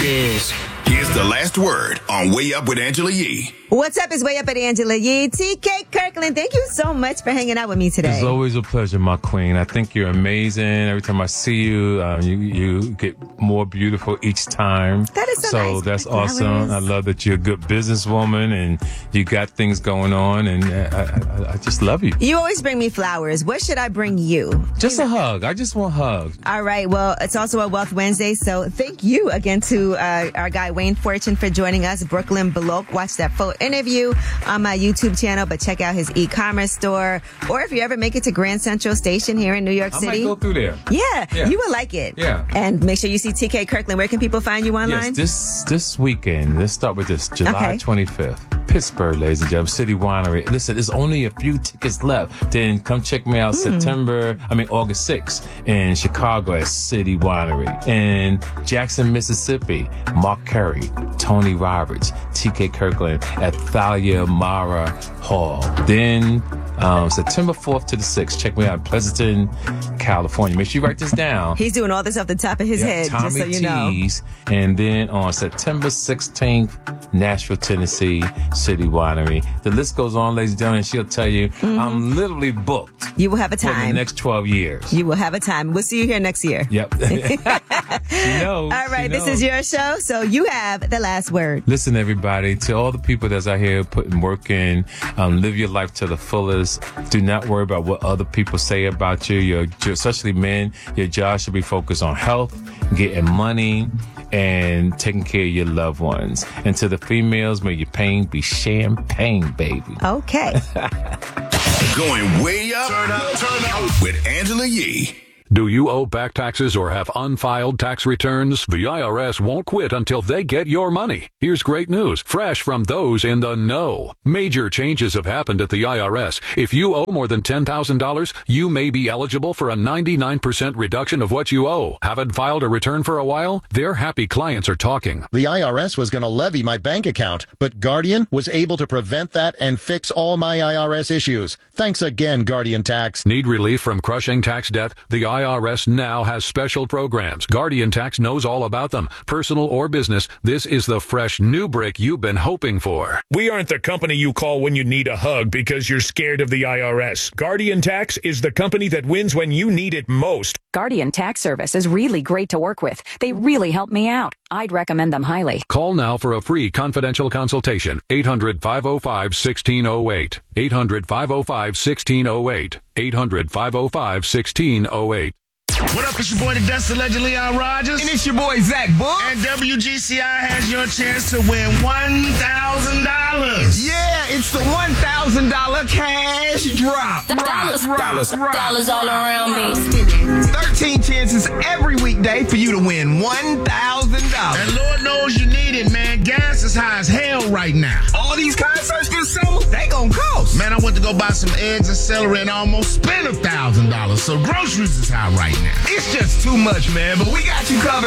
is. Here's the last word on Way Up with Angela Yee. What's up? It's Way Up with Angela Yee. TK Kirkland, thank you so much for hanging out with me today. It's always a pleasure, my queen. I think you're amazing. Every time I see you, you get more beautiful each time. That is so nice. That's awesome. I love that you're a good businesswoman and you got things going on, and I just love you. You always bring me flowers. What should I bring you? Just a hug. I just want hugs. All right. Well, it's also a Wealth Wednesday, so thank you again to our guy Wayne Fortune for joining us. Brooklyn Bloke. Watch that full interview on my YouTube channel, but check out his e-commerce store. Or if you ever make it to Grand Central Station here in New York City. I might go through there. Yeah, you will like it. Yeah. And make sure you see TK Kirkland. Where can people find you online? Yes, this weekend. Let's start with this. July 25th. Pittsburgh, ladies and gentlemen. City Winery. Listen, there's only a few tickets left. Then come check me out August 6th in Chicago at City Winery. In Jackson, Mississippi, Mark Curry, Tony Roberts, TK Kirkland at Thalia Mara Hall. Then September 4th to the 6th, check me out in Pleasanton, California. Make sure you write this down. He's doing all this off the top of his head, Tommy just so you know. T's. And then on September 16th, Nashville, Tennessee, City Winery. The list goes on, ladies and gentlemen. She'll tell you, I'm literally booked. You will have a time. For the next 12 years. You will have a time. We'll see you here next year. Yep. She knows. All right, this is your show, so you have the last word. Listen, everybody, to all the people that's out here putting work in, live your life to the fullest. Do not worry about what other people say about you. Especially men, your job should be focused on health, getting money, and taking care of your loved ones. And to the females, may your pain be champagne, baby. Okay. Going way up, turn up with Angela Yee. Do you owe back taxes or have unfiled tax returns? The IRS won't quit until they get your money. Here's great news, fresh from those in the know. Major changes have happened at the IRS. If you owe more than $10,000, you may be eligible for a 99% reduction of what you owe. Haven't filed a return for a while? Their happy clients are talking. The IRS was going to levy my bank account, but Guardian was able to prevent that and fix all my IRS issues. Thanks again, Guardian Tax. Need relief from crushing tax debt? The IRS now has special programs. Guardian Tax knows all about them. Personal or business, this is the fresh new brick you've been hoping for. We aren't the company you call when you need a hug because you're scared of the IRS. Guardian Tax is the company that wins when you need it most. Guardian Tax Service is really great to work with. They really help me out. I'd recommend them highly. Call now for a free confidential consultation. 800-505-1608. 800-505-1608. 800-505-1608. What up, it's your boy, the Dust Legend Leon Rogers. And it's your boy, Zach Bull. And WGCI has your chance to win $1,000. Yeah, it's the $1,000 cash drop. Dollars all around me. 13 chances every weekday for you to win $1,000. And Lord knows you need it, man. Gas is high as hell right now. All these concerts this summer, they gonna cost. Man, I went to go buy some eggs and celery and almost spent $1,000. So groceries is high right now. It's just too much, man, but we got you covered.